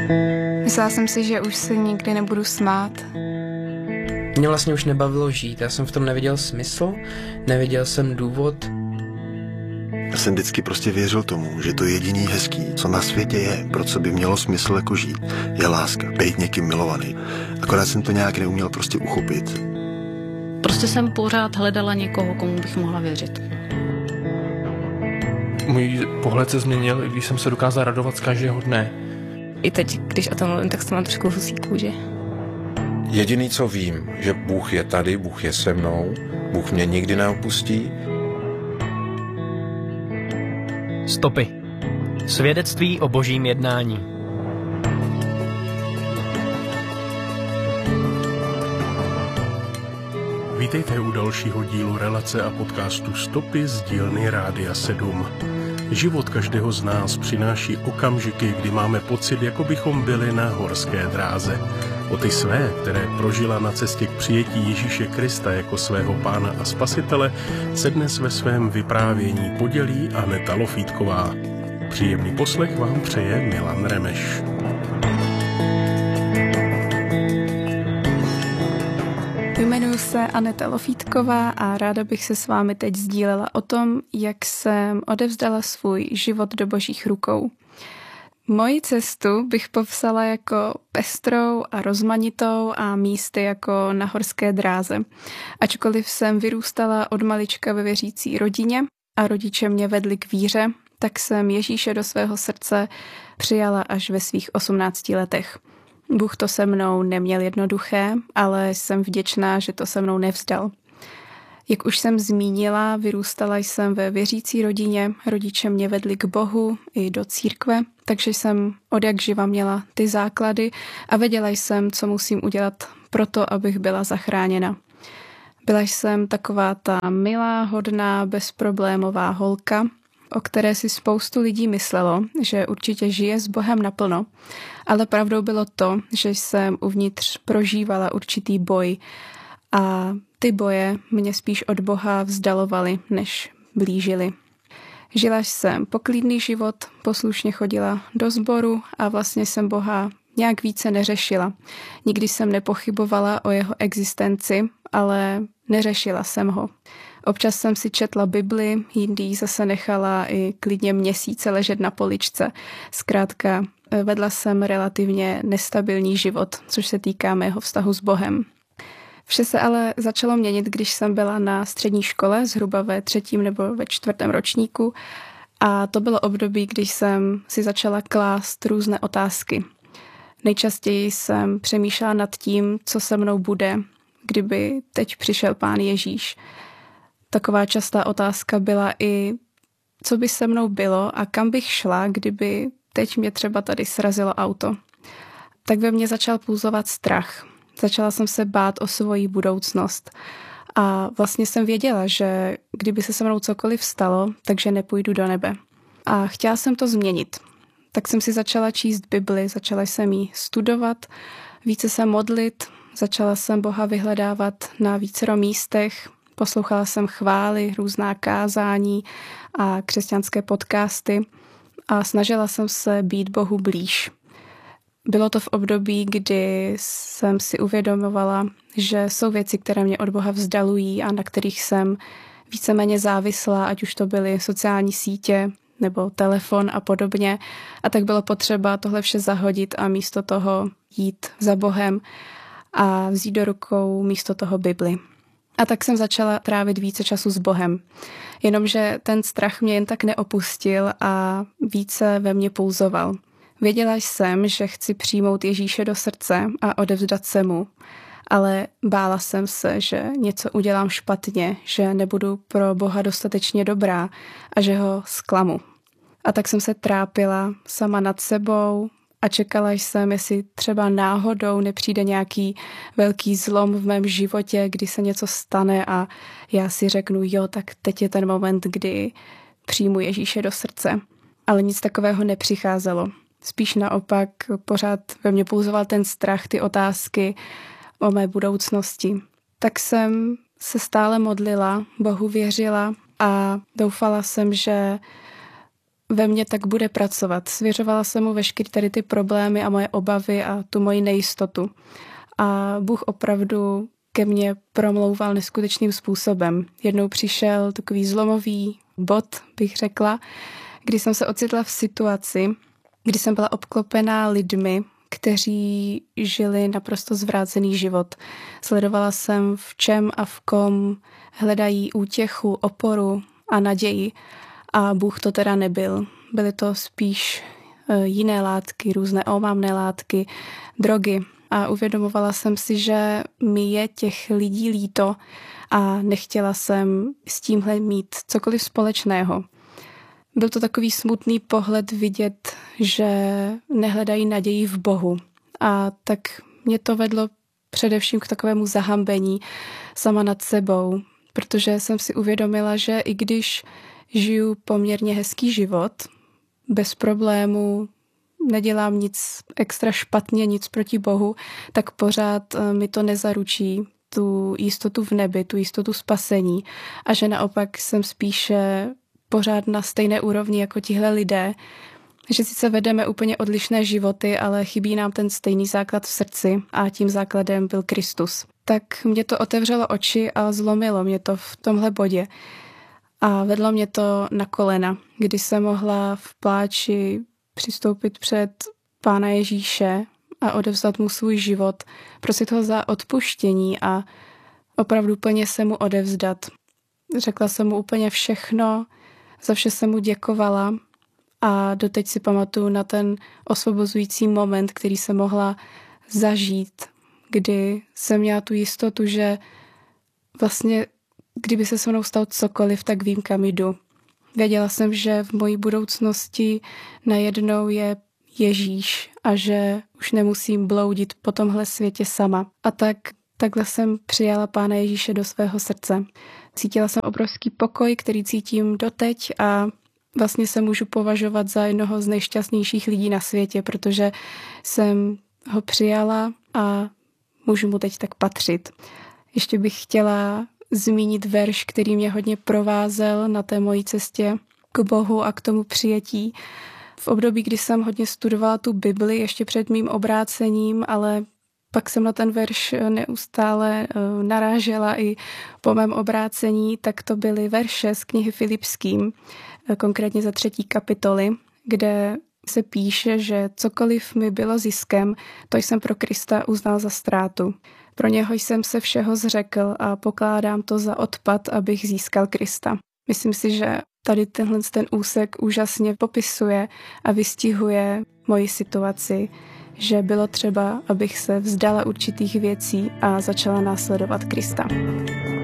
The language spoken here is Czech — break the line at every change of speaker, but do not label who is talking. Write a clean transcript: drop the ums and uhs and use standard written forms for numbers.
Myslela jsem si, že už se nikdy nebudu smát.
Mě vlastně už nebavilo žít, já jsem v tom neviděl smysl, neviděl jsem důvod.
Já jsem vždycky prostě věřil tomu, že to jediný hezký, co na světě je, pro co by mělo smysl jako žít, je láska, být někým milovaný. Akorát jsem to nějak neuměl prostě uchopit.
Prostě jsem pořád hledala někoho, komu bych mohla věřit.
Můj pohled se změnil, i když jsem se dokázal radovat z každého dne.
I teď, když o tom mluvím, tak jsem mám trošku husí kůži.
Jediný, co vím, že Bůh je tady, Bůh je se mnou, Bůh mě nikdy neopustí.
Stopy. Svědectví o božím jednání.
Vítejte u dalšího dílu relace a podcastu Stopy z dílny Rádia 7. Život každého z nás přináší okamžiky, kdy máme pocit, jako bychom byli na horské dráze. O ty své, které prožila na cestě k přijetí Ježíše Krista jako svého pána a spasitele, se dnes ve svém vyprávění podělí Aneta Lofítková. Příjemný poslech vám přeje Milan Remeš.
Jmenuji se Aneta Lofítková a ráda bych se s vámi teď sdílela o tom, jak jsem odevzdala svůj život do božích rukou. Moji cestu bych popsala jako pestrou a rozmanitou a místy jako na horské dráze. Ačkoliv jsem vyrůstala od malička ve věřící rodině a rodiče mě vedli k víře, tak jsem Ježíše do svého srdce přijala až ve svých 18 letech. Bůh to se mnou neměl jednoduché, ale jsem vděčná, že to se mnou nevzdal. Jak už jsem zmínila, vyrůstala jsem ve věřící rodině, rodiče mě vedli k Bohu i do církve, takže jsem odjakživa měla ty základy a věděla jsem, co musím udělat pro to, abych byla zachráněna. Byla jsem taková ta milá, hodná, bezproblémová holka, o které si spoustu lidí myslelo, že určitě žije s Bohem naplno, ale pravdou bylo to, že jsem uvnitř prožívala určitý boj a ty boje mě spíš od Boha vzdalovaly, než blížily. Žila jsem poklidný život, poslušně chodila do sboru a vlastně jsem Boha nějak více neřešila. Nikdy jsem nepochybovala o jeho existenci, ale neřešila jsem ho. Občas jsem si četla Bibli, jindy zase nechala i klidně měsíce ležet na poličce. Zkrátka, vedla jsem relativně nestabilní život, což se týká mého vztahu s Bohem. Vše se ale začalo měnit, když jsem byla na střední škole, zhruba ve 3. nebo ve 4. ročníku. A to bylo období, když jsem si začala klást různé otázky. Nejčastěji jsem přemýšlela nad tím, co se mnou bude, kdyby teď přišel Pán Ježíš. Taková častá otázka byla i, co by se mnou bylo a kam bych šla, kdyby teď mě třeba tady srazilo auto. Tak ve mně začal pulzovat strach. Začala jsem se bát o svoji budoucnost a vlastně jsem věděla, že kdyby se mnou cokoliv stalo, takže nepůjdu do nebe. A chtěla jsem to změnit. Tak jsem si začala číst Bibli, začala jsem ji studovat, více se modlit, začala jsem Boha vyhledávat na vícero místech, poslouchala jsem chvály, různá kázání a křesťanské podcasty a snažila jsem se být Bohu blíž. Bylo to v období, kdy jsem si uvědomovala, že jsou věci, které mě od Boha vzdalují a na kterých jsem víceméně závislá, ať už to byly sociální sítě nebo telefon a podobně. A tak bylo potřeba tohle vše zahodit a místo toho jít za Bohem a vzít do rukou místo toho Bibli. A tak jsem začala trávit více času s Bohem. Jenomže ten strach mě jen tak neopustil a více ve mně pulzoval. Věděla jsem, že chci přijmout Ježíše do srdce a odevzdat se mu, ale bála jsem se, že něco udělám špatně, že nebudu pro Boha dostatečně dobrá a že ho zklamu. A tak jsem se trápila sama nad sebou a čekala jsem, jestli třeba náhodou nepřijde nějaký velký zlom v mém životě, kdy se něco stane a já si řeknu, jo, tak teď je ten moment, kdy přijmu Ježíše do srdce. Ale nic takového nepřicházelo. Spíš naopak pořád ve mně pulzoval ten strach, ty otázky o mé budoucnosti. Tak jsem se stále modlila, Bohu věřila a doufala jsem, že ve mně tak bude pracovat. Svěřovala jsem mu veškeré tady ty problémy a moje obavy a tu moji nejistotu. A Bůh opravdu ke mně promlouval neskutečným způsobem. Jednou přišel takový zlomový bod, bych řekla, kdy jsem se ocitla v situaci, kdy jsem byla obklopená lidmi, kteří žili naprosto zvrácený život. Sledovala jsem, v čem a v kom hledají útěchu, oporu a naději. A Bůh to teda nebyl. Byly to spíš jiné látky, různé omamné látky, drogy. A uvědomovala jsem si, že mi je těch lidí líto a nechtěla jsem s tímhle mít cokoliv společného. Byl to takový smutný pohled vidět, že nehledají naději v Bohu. A tak mě to vedlo především k takovému zahambení sama nad sebou, protože jsem si uvědomila, že i když žiju poměrně hezký život, bez problémů, nedělám nic extra špatně, nic proti Bohu, tak pořád mi to nezaručí tu jistotu v nebi, tu jistotu spasení a že naopak jsem spíše pořád na stejné úrovni jako tihle lidé, že sice vedeme úplně odlišné životy, ale chybí nám ten stejný základ v srdci a tím základem byl Kristus. Tak mě to otevřelo oči a zlomilo mě to v tomhle bodě. A vedlo mě to na kolena, kdy jsem mohla v pláči přistoupit před Pána Ježíše a odevzdat mu svůj život, prosit ho za odpuštění a opravdu plně se mu odevzdat. Řekla jsem mu úplně všechno, za vše jsem mu děkovala a doteď si pamatuju na ten osvobozující moment, který jsem mohla zažít, kdy jsem měla tu jistotu, že vlastně kdyby se se mnou stalo cokoliv, tak vím, kam jdu. Věděla jsem, že v mojí budoucnosti najednou je Ježíš a že už nemusím bloudit po tomhle světě sama. A takhle jsem přijala Pána Ježíše do svého srdce. Cítila jsem obrovský pokoj, který cítím doteď a vlastně se můžu považovat za jednoho z nejšťastnějších lidí na světě, protože jsem ho přijala a můžu mu teď tak patřit. Ještě bych chtěla zmínit verš, který mě hodně provázel na té mojí cestě k Bohu a k tomu přijetí. V období, kdy jsem hodně studovala tu Bibli ještě před mým obrácením, ale pak jsem na ten verš neustále narážela i po mém obrácení, tak to byly verše z knihy Filipským, konkrétně za 3. kapitoly, kde se píše, že cokoliv mi bylo ziskem, to jsem pro Krista uznal za ztrátu. Pro něho jsem se všeho zřekl a pokládám to za odpad, abych získal Krista. Myslím si, že tady ten úsek úžasně popisuje a vystihuje moji situaci, že bylo třeba, abych se vzdala určitých věcí a začala následovat Krista.